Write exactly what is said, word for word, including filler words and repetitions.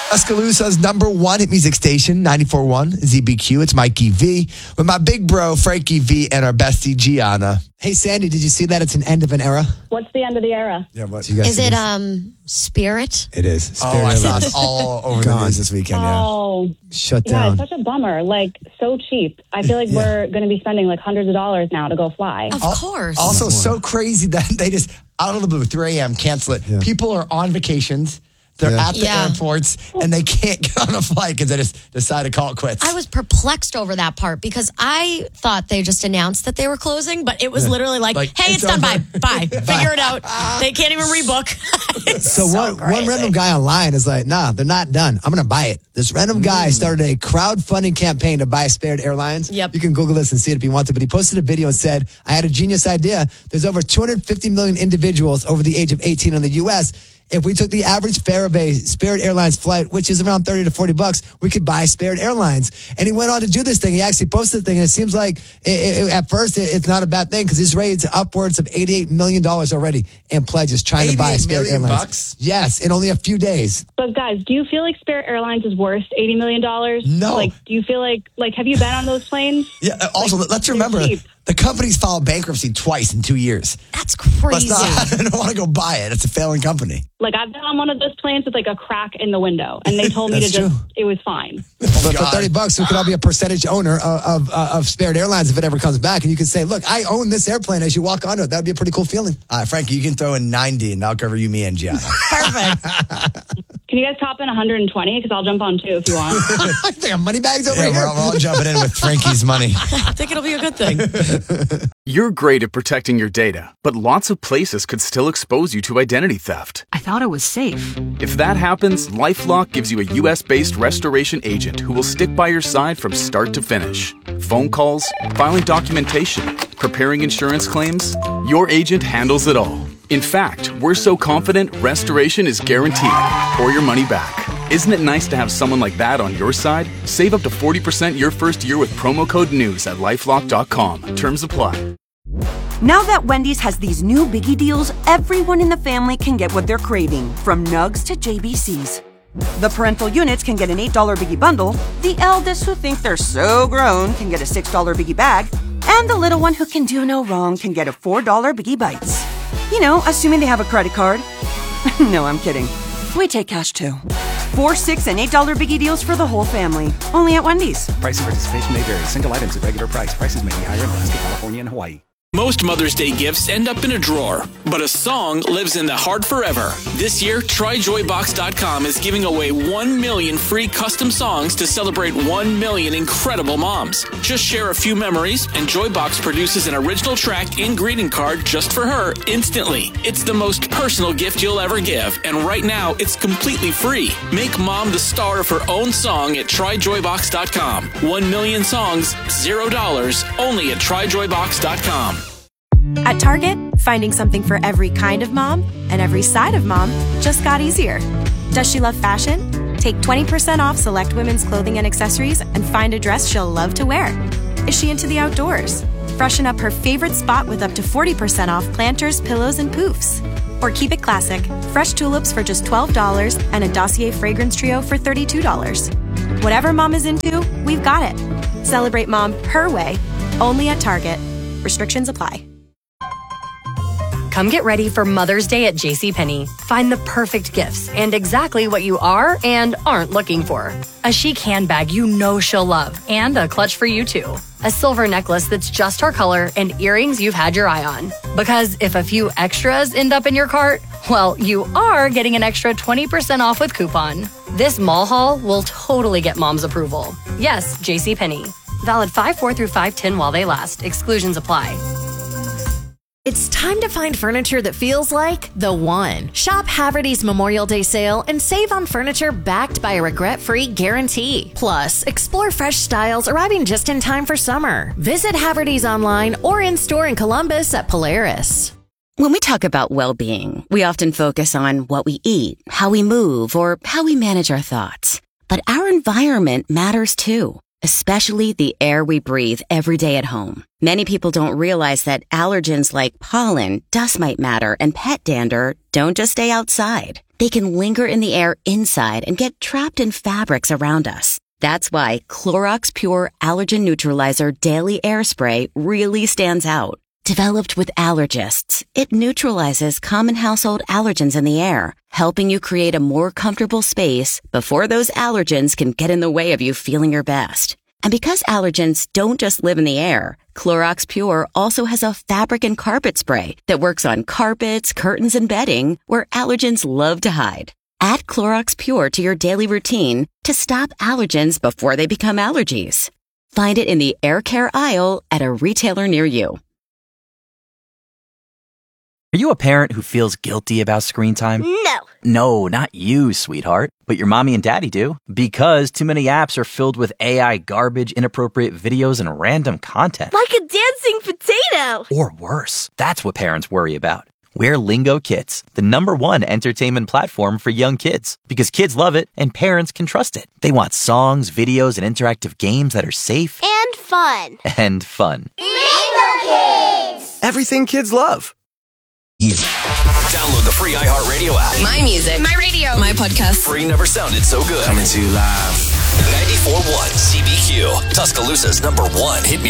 Tuscaloosa's number one hit music station, ninety-four point one Z B Q. It's Mikey V with my big bro, Frankie V, and our bestie, Gianna. Hey, Sandy, did you see that it's an end of an era? What's the end of the era? Yeah, what? Is it um Spirit? It is. Spirit Oh, I saw Airlines. it all over the news this weekend, yeah. Oh, Shut yeah, down. it's such a bummer. Like, so cheap. I feel like Yeah. we're going to be spending like hundreds of dollars now to go fly. Of Al- course. Also, so crazy that they just, out of the blue, three a.m., cancel it. Yeah. People are on vacations. They're Yeah. at the Yeah. airports, and they can't get on a flight because they just decided to call it quits. I was perplexed over that part because I thought they just announced that they were closing, but it was literally like, Like, hey, it's it's, done. over. Bye. Bye. Figure it out. They can't even rebook. It's So, one, one crazy. random guy online is like, nah, they're not done. I'm going to buy it. This random guy started a crowdfunding campaign to buy Spirit Airlines. Yep. You can Google this and see it if you want to. But he posted a video and said, I had a genius idea. There's over two hundred fifty million individuals over the age of eighteen in the U S If we took the average fare of a Spirit Airlines flight, which is around thirty to forty bucks, we could buy Spirit Airlines. And he went on to do this thing. He actually posted the thing. And it seems like it, it, at first it, it's not a bad thing because he's raised upwards of eighty-eight million dollars already in pledges trying to buy eighty-eight Spirit million Airlines. bucks? Yes, in only a few days. But guys, do you feel like Spirit Airlines is worth eighty million dollars? No. Like, do you feel like, like, have you been on those planes? Yeah. uh, Also, let's they're remember cheap. the company's filed bankruptcy twice in two years. That's Let's crazy. not. I don't want to go buy it. It's a failing company. Like, I've been on one of those planes with like a crack in the window, and they told me to That's just, true. it was fine. But for God. thirty bucks, we could all be a percentage owner of, of, uh, of Spirit Airlines if it ever comes back. And you could say, look, I own this airplane as you walk onto it. That would be a pretty cool feeling. All right, Frankie, you can throw in ninety, and I'll cover you, me, and Gianna. Perfect. Can you guys top in one hundred twenty? Because I'll jump on too if you want. I think I'm money bags over Yeah, here. we're, all- we're all jumping in with Frankie's money. I think it'll be a good thing. You're great at protecting your data, but lots of places could still expose you to identity theft. I thought it was safe. If that happens, LifeLock gives you a U S-based restoration agent who will stick by your side from start to finish. Phone calls, filing documentation, preparing insurance claims, your agent handles it all. In fact, we're so confident restoration is guaranteed or your money back. Isn't it nice to have someone like that on your side? Save up to forty percent your first year with promo code NEWS at lifelock dot com. Terms apply. Now that Wendy's has these new biggie deals, everyone in the family can get what they're craving, from nugs to J B Cs. The parental units can get an eight dollar biggie bundle, the eldest who think they're so grown can get a six dollar biggie bag, and the little one who can do no wrong can get a four dollar biggie bites. You know, assuming they have a credit card. No, I'm kidding. We take cash too. Four, six, and eight dollar biggie deals for the whole family. Only at Wendy's. Price and participation may vary. Single items at regular price. Prices may be higher in Alaska, California, and Hawaii. Most Mother's Day gifts end up in a drawer, but a song lives in the heart forever. This year, try joy box dot com is giving away one million free custom songs to celebrate one million incredible moms. Just share a few memories, and Joybox produces an original track and greeting card just for her instantly. It's the most personal gift you'll ever give, and right now, it's completely free. Make mom the star of her own song at try joy box dot com. One million songs, zero dollars, only at try joy box dot com. At Target, finding something for every kind of mom and every side of mom just got easier. Does she love fashion? Take twenty percent off select women's clothing and accessories and find a dress she'll love to wear. Is she into the outdoors? Freshen up her favorite spot with up to forty percent off planters, pillows, and poofs. Or keep it classic, fresh tulips for just twelve dollars and a Dossier fragrance trio for thirty-two dollars. Whatever mom is into, we've got it. Celebrate mom her way, only at Target. Restrictions apply. Come get ready for Mother's Day at JCPenney. Find the perfect gifts and exactly what you are and aren't looking for. A chic handbag you know she'll love and a clutch for you too. A silver necklace that's just her color and earrings you've had your eye on. Because if a few extras end up in your cart, well, you are getting an extra twenty percent off with coupon. This mall haul will totally get mom's approval. Yes, JCPenney. Valid five four through five ten while they last. Exclusions apply. It's time to find furniture that feels like the one. Shop Haverty's Memorial Day sale and save on furniture backed by a regret-free guarantee. Plus, explore fresh styles arriving just in time for summer. Visit Haverty's online or in-store in Columbus at Polaris. When we talk about well-being, we often focus on what we eat, how we move, or how we manage our thoughts. But our environment matters too, especially the air we breathe every day at home. Many people don't realize that allergens like pollen, dust mite matter, and pet dander don't just stay outside. They can linger in the air inside and get trapped in fabrics around us. That's why Clorox Pure Allergen Neutralizer Daily Air Spray really stands out. Developed with allergists, it neutralizes common household allergens in the air, helping you create a more comfortable space before those allergens can get in the way of you feeling your best. And because allergens don't just live in the air, Clorox Pure also has a fabric and carpet spray that works on carpets, curtains, and bedding where allergens love to hide. Add Clorox Pure to your daily routine to stop allergens before they become allergies. Find it in the air care aisle at a retailer near you. Are you a parent who feels guilty about screen time? No. No, not you, sweetheart. But your mommy and daddy do. Because too many apps are filled with A I garbage, inappropriate videos, and random content. Like a dancing potato. Or worse. That's what parents worry about. We're Lingo Kids, the number one entertainment platform for young kids. Because kids love it and parents can trust it. They want songs, videos, and interactive games that are safe. And fun. And fun. Lingo Kids. Everything kids love. Yeah. Download the free iHeartRadio app. My music, my radio, my podcast. Free never sounded so good. Coming to you live. ninety-four point one C B Q, Tuscaloosa's number one hit music.